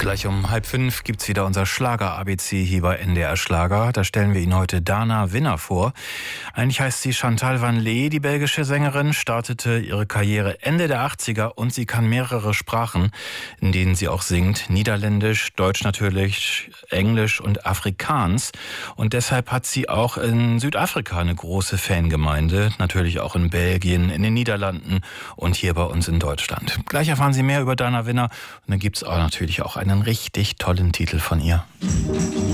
Gleich um 4:30 gibt's wieder unser Schlager-ABC hier bei NDR Schlager. Da stellen wir Ihnen heute Dana Winner vor. Eigentlich heißt sie Chantal van Lee, die belgische Sängerin, startete ihre Karriere Ende der 80er und sie kann mehrere Sprachen, in denen sie auch singt. Niederländisch, Deutsch natürlich, Englisch und Afrikaans. Und deshalb hat sie auch in Südafrika eine große Fangemeinde. Natürlich auch in Belgien, in den Niederlanden und hier bei uns in Deutschland. Gleich erfahren Sie mehr über Dana Winner. Und dann gibt's auch natürlich auch einen richtig tollen Titel von ihr.